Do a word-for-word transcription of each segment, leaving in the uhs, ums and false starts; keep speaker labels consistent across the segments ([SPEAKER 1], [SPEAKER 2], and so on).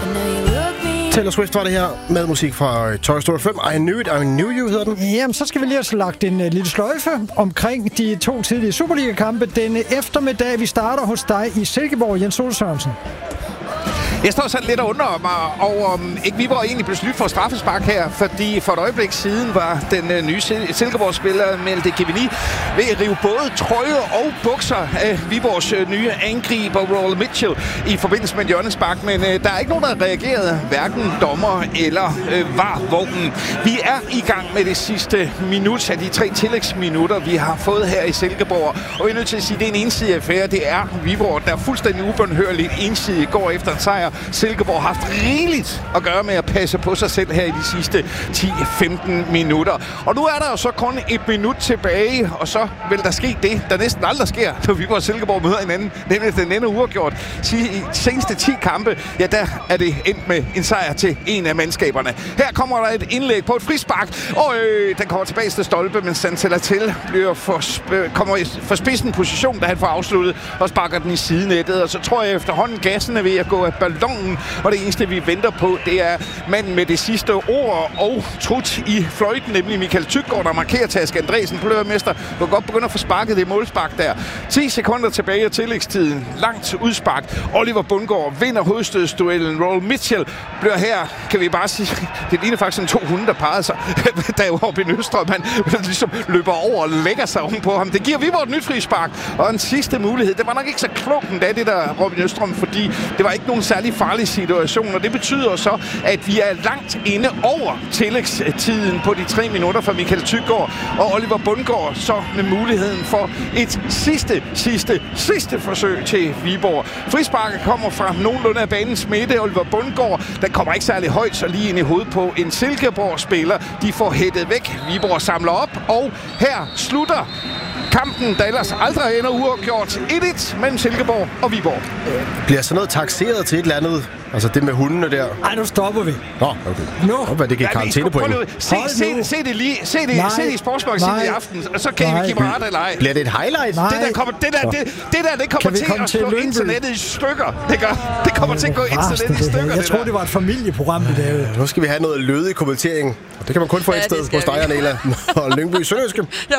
[SPEAKER 1] Taylor Swift var det her med musik fra Toy Story fem. I Knew It, I Knew You hedder den.
[SPEAKER 2] Jamen, så skal vi lige have lagt en uh, lille sløjfe omkring de to tidlige Superliga-kampe. Denne eftermiddag, vi starter hos dig i Silkeborg, Jens Ole Sørensen.
[SPEAKER 3] Jeg står sådan lidt og undrer mig over, om ikke Viborg egentlig blev snydt for straffespark her, fordi for et øjeblik siden var den uh, nye Sil- Silkeborg-spiller Melde Givini ved at rive både trøje og bukser af Viborgs uh, nye angriber Roel Mitchell i forbindelse med hjørnespark, men uh, der er ikke nogen, der reagerede, hverken dommer eller uh, var-vognen. Vi er i gang med det sidste minut af de tre tillægsminutter, vi har fået her i Silkeborg, og jeg er nødt til at sige, at det er en ensidig affære. Det er Viborg, der fuldstændig ubønhørligt ensidigt går efter en sejr. Silkeborg har haft rigeligt at gøre med at passe på sig selv her i de sidste ti til femten minutter. Og nu er der jo så kun et minut tilbage, og så vil der ske det, der næsten aldrig sker, når Viborg og Silkeborg møder hinanden, nemlig den ender uafgjort. I de seneste ti kampe, ja, der er det endt med en sejr til en af mandskaberne. Her kommer der et indlæg på et frispark, og øh, den kommer tilbage til stolpe, men Santel til bliver for, sp- kommer i for spidsen position, da han får afsluttet og sparker den i sidenettet. Og så tror jeg efterhånden gassen er ved at gå af ballonen, og det eneste vi venter på, det er manden med det sidste ord og trut i fløjten, nemlig Michael Tyggaard, der markerer Taske Andresen, pløvermester, hvor godt begynder at få sparket det målspark der. ti sekunder tilbage af tillægstiden. Langt udspark. Oliver Bundgaard vinder hovedstødsduellen. Roel Mitchell bliver her, kan vi bare sige, det ligner faktisk en to hunde, der parrede sig, da Robin Østrøm, han ligesom løber over og lægger sig oven på ham. Det giver Viborg et nyt frispark, og en sidste mulighed. Det var nok ikke så klogt endda, det der Robin Østrøm, fordi det var ikke nogen særlig farlig situation, og det betyder så, at vi er langt inde over tillægstiden på de tre minutter for Michael Tyggaard og Oliver Bundgaard, så med muligheden for et sidste, sidste, sidste forsøg til Viborg. Frisparket kommer fra nogenlunde af banens midte. Oliver Bundgaard, der kommer ikke særlig højt, så lige ind i hovedet på en Silkeborg-spiller. De får hættet væk. Viborg samler op, og her slutter kampen, der ellers aldrig ender uafgjort. et et mellem Silkeborg og Viborg.
[SPEAKER 1] Bliver sådan noget takseret til et eller andet? Altså det med hundene der?
[SPEAKER 2] Ej, nu stopper vi.
[SPEAKER 1] Nå, okay.
[SPEAKER 2] Nu.
[SPEAKER 1] Nå, hvad det giver karantænepoint.
[SPEAKER 3] Se, se, se det lige. Se det, se det i Sportsmagasinet i aften, og så kan I give mig ret eller ej.
[SPEAKER 1] Bliver det et highlight?
[SPEAKER 2] Nej.
[SPEAKER 3] Det der kommer, det der, det, det der, det kommer til at slå internettet i stykker. Det gør. Det kommer til at gå internettet i stykker.
[SPEAKER 2] Jeg tror det var et familieprogram, vi lavede.
[SPEAKER 1] Nu skal vi have noget lødig kommentering. Det kan man kun få et sted hos dig, Nela og Lyngby Sønderjyske.
[SPEAKER 4] Jeg,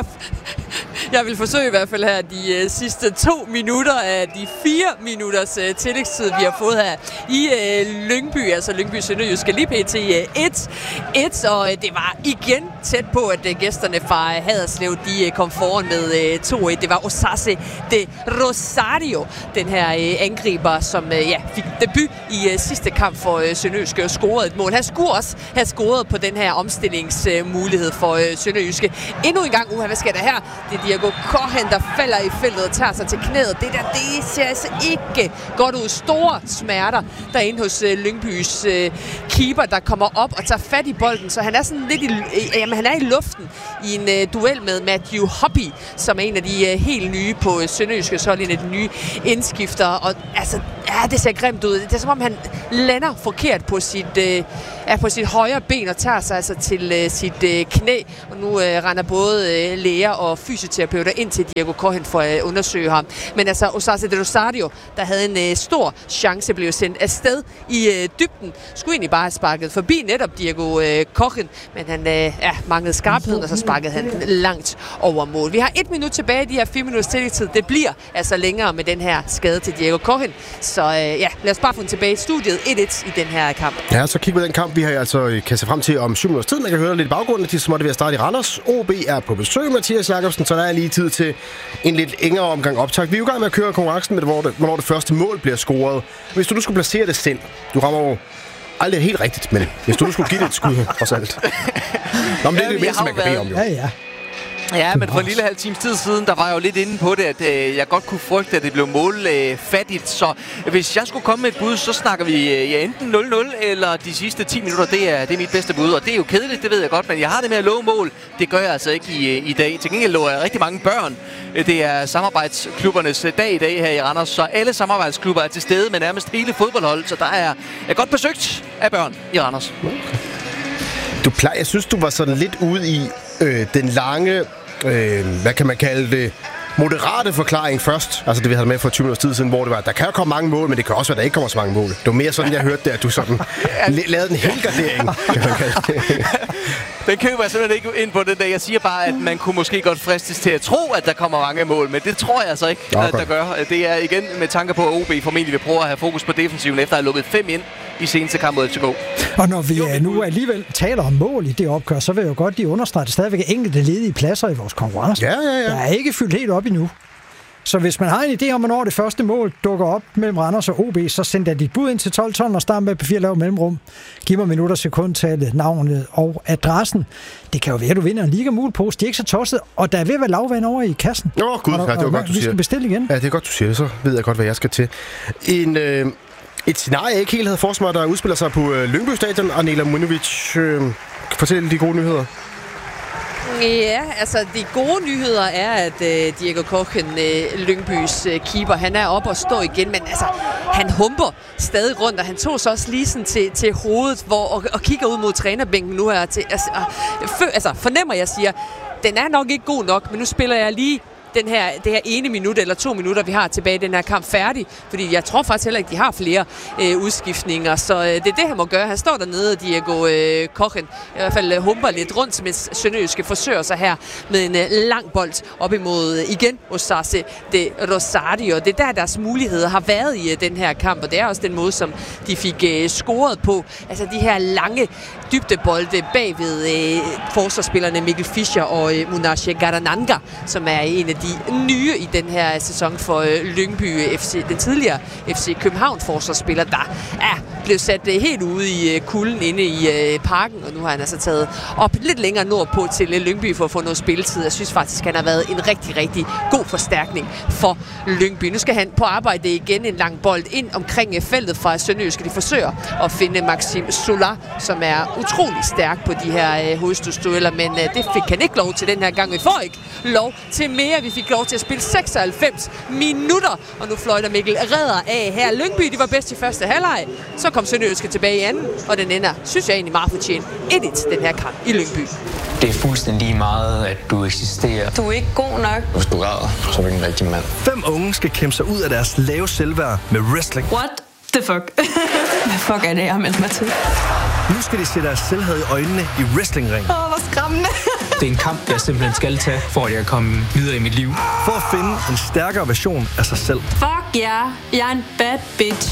[SPEAKER 4] jeg vil forsøge i hvert fald her de uh, sidste to minutter af de fire minutters uh, tillægstid, vi har fået her i uh, Lyngby, altså Lyngby Sønderjyske, lige pt. et et, og uh, det var igen tæt på, at uh, gæsterne fra uh, Haderslev, de uh, kom foran med uh, to et. Det var Osase de Rosario, den her uh, angriber, som uh, ja, fik debut i uh, sidste kamp for uh, Sønderjyske og scorede et mål. Han skulle også have scoret på den her omstillingsmulighed uh, for uh, Sønderjyske. Endnu en gang, uha, hvad sker der her? Det er Diego Kochen, der falder i feltet og tager sig til knæet. Det der, det ser altså ikke godt ud. Store smerter derinde hos uh, Lyngbys uh, keeper, der kommer op og tager fat i bolden. Så han er sådan lidt i, uh, jamen, han er i luften i en uh, duel med Matthew Hoppy, som er en af de uh, helt nye på uh, Sønderjyskes hold, en af de nye indskifter. Og altså, ja, det ser grimt ud. Det er som om, han lander forkert på sit, uh, er på sit højre ben og tager sig altså til uh, sit uh, knæ. Og nu uh, render både uh, læger og fysioterapeuter ind til Diego Kochen for at undersøge ham. Men altså, Osase de Rosario, der havde en uh, stor chance, blev sendt afsted i uh, dybden. Skulle egentlig bare have sparket forbi netop Diego uh, Kochen, men han uh, ja, manglede skarpheden, og så sparkede han langt over mål. Vi har et minut tilbage i de her fire minutters tillægstid. Det bliver altså længere med den her skade til Diego Kochen. Så uh, ja, lad os bare få den tilbage i studiet. et et i den her kamp.
[SPEAKER 1] Ja, så kig på den kamp, vi har altså kan se frem til om syv minutters tid. Man kan høre lidt i baggrunden, til så må det være start i Randers. O B er på besøg, Mathias Jakobsen, så der er lige tid til en lidt længere omgang optag. Vi er jo i gang med at køre konkurrencen med, hvor det, hvornår det første mål bliver scoret. Hvis du nu skulle placere det selv, du rammer jo aldrig helt rigtigt, men hvis du nu skulle give det et skud, trods alt. Nå, men det er det mindste, man kan bede om, jo.
[SPEAKER 2] Ja, ja.
[SPEAKER 5] Ja, men for en lille halv times tid siden, der var jeg jo lidt inde på det, at øh, jeg godt kunne frygte, at det blev målfattigt. Øh, så hvis jeg skulle komme med et bud, så snakker vi øh, ja, enten nul nul eller de sidste ti minutter. Det er, det er mit bedste bud, og det er jo kedeligt, det ved jeg godt, men jeg har det med at love mål. Det gør jeg altså ikke i, i dag. Til gengæld lover jeg rigtig mange børn. Det er samarbejdsklubbernes dag i dag her i Randers, så alle samarbejdsklubber er til stede med nærmest hele fodboldholdet, så der er, er godt besøgt af børn i Randers.
[SPEAKER 1] Du plejer, jeg synes, du var sådan lidt ude i øh, den lange, øh, hvad kan man kalde det, moderate forklaring først. Altså det, vi havde med for tyve minutter tid siden, hvor det var, der kan jo komme mange mål, men det kan også være, der ikke kommer så mange mål. Det var mere sådan, jeg hørte det, at du sådan lavede en helgardering.
[SPEAKER 5] Den køber jeg simpelthen ikke ind på den der. Jeg siger bare, at man kunne måske godt fristes til at tro, at der kommer mange mål, men det tror jeg altså ikke, ja, at der gør. Det er igen med tanke på, at O B formentlig vil prøve at have fokus på defensiven, efter at have lukket fem ind i seneste kamp mod F C K.
[SPEAKER 2] Og når vi nu alligevel taler om mål i det opgør, så vil jeg jo godt lige understrege, at der stadigvæk er enkelte ledige pladser i vores konkurrence.
[SPEAKER 1] Ja, ja, ja.
[SPEAKER 2] Der er ikke fyldt helt op endnu. Så hvis man har en idé om, hvornår det første mål dukker op mellem Randers og O B, så send da dit bud ind til tolv tolv og start med på fire lav mellemrum. Giv mig minutter, sekundtallet, navnet og adressen. Det kan jo være, at du vinder en ligamulpose. De er ikke så tosset, og der er ved at være lavvand over i kassen.
[SPEAKER 1] Åh, oh, gud,
[SPEAKER 2] og,
[SPEAKER 1] ja, det var
[SPEAKER 2] og,
[SPEAKER 1] godt, du
[SPEAKER 2] vi
[SPEAKER 1] siger.
[SPEAKER 2] skal bestille igen.
[SPEAKER 1] Ja, det er godt, du siger det. Så ved jeg godt, hvad jeg skal til. En, øh, et scenarie, jeg ikke helt havde forsvaret, der udspiller sig på øh, Lyngby Stadion. Arnela Munovic, øh, fortæl de gode nyheder.
[SPEAKER 4] Ja, altså de gode nyheder er, at øh, Diego Kochen, øh, Lyngbys øh, keeper, han er oppe og står igen, men altså, han humper stadig rundt, og han tog så også lige sådan til, til hovedet, hvor, og, og kigger ud mod trænerbænken nu her. Til, altså, for, altså, fornemmer jeg siger, den er nok ikke god nok, men nu spiller jeg lige den her, det her ene minut eller to minutter, vi har tilbage i den her kamp færdig. Fordi jeg tror faktisk heller ikke, de har flere øh, udskiftninger. Så øh, det er det, han må gøre. Han står dernede, Diego øh, Kochen. I hvert fald øh, humper lidt rundt, mens Sønderjyske forsøger sig her med en øh, lang bold op imod øh, igen Osase de Rosario. Det er der, deres muligheder har været i øh, den her kamp. Og det er også den måde, som de fik øh, scoret på. Altså de her lange dybdebolde bagved øh, forsvarsspillerne Mikkel Fischer og øh, Munashe Garananga, som er en af de nye i den her sæson for øh, Lyngby F C, den tidligere F C København forsvarsspiller, der er blevet sat øh, helt ude i øh, kulden inde i øh, parken, og nu har han altså taget op lidt længere nordpå til øh, Lyngby for at få noget spilletid. Jeg synes faktisk, han har været en rigtig, rigtig god forstærkning for Lyngby. Nu skal han på arbejde igen, en lang bold ind omkring øh, feltet fra Sønderjyske. De forsøger at finde Maxim Solar, som er utrolig stærk på de her øh, hovedstødsdueller, men øh, det fik han ikke lov til den her gang. Vi får ikke lov til mere. Vi fik lov til at spille seksoghalvfems minutter, og nu fløjter Mikkel Redder af her. Lyngby, de var bedst i første halvleg. Så kom Sønderjyske tilbage i anden, og den ender, synes jeg egentlig meget fortjent, et et den her kamp i Lyngby.
[SPEAKER 6] Det er fuldstændig lige meget, at du eksisterer.
[SPEAKER 7] Du er ikke god nok.
[SPEAKER 6] Hvis du græder, så er du ikke en rigtig mand.
[SPEAKER 8] Fem unge skal kæmpe sig ud af deres lave selvværd med wrestling.
[SPEAKER 7] What the fuck? Hvad fuck er det, jeg har meldt mig til?
[SPEAKER 8] Nu skal de se deres selvhed i øjnene i wrestlingring.
[SPEAKER 7] Åh, oh, hvor skræmmende.
[SPEAKER 6] Det er en kamp, jeg simpelthen skal tage, for at jeg kan komme videre i mit liv.
[SPEAKER 8] For at finde en stærkere version af sig selv.
[SPEAKER 7] Fuck ja, yeah. Jeg er en bad bitch.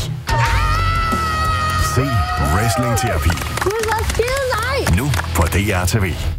[SPEAKER 9] Se Wrestling Terapi.
[SPEAKER 10] Gud, hvor skide nej!
[SPEAKER 9] Nu på D R T V.